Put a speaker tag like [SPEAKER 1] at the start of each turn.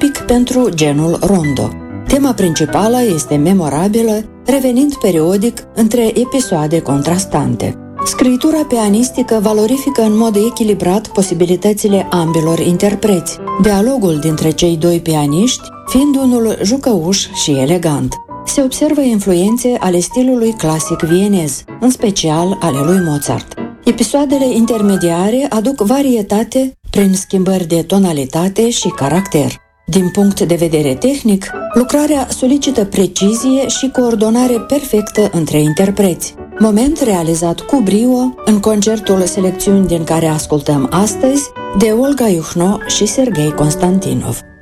[SPEAKER 1] tipic pentru genul rondo. Tema principală este memorabilă, revenind periodic între episoade contrastante. Scriitura pianistică valorifică în mod echilibrat posibilitățile ambilor interpreți, dialogul dintre cei doi pianiști fiind unul jucăuș și elegant. Se observă influențe ale stilului clasic vienez, în special ale lui Mozart. Episoadele intermediare aduc varietate prin schimbări de tonalitate și caracter. Din punct de vedere tehnic, lucrarea solicită precizie și coordonare perfectă între interpreți. Moment realizat cu brio în concertul selecțiuni din care ascultăm astăzi de Olga Iuhno și Serghei Constantinov.